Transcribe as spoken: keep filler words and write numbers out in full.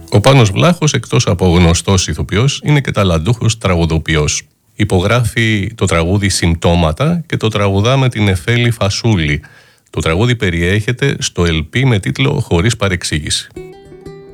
Ο Πάνος Βλάχος, εκτός από γνωστός ηθοποιός, είναι και ταλαντούχος τραγουδοποιός. Υπογράφει το τραγούδι «Συμπτώματα» και το τραγουδά με την Εφέλη Φασούλη. Το τραγούδι περιέχεται στο ελ πι με τίτλο «Χωρίς παρεξήγηση».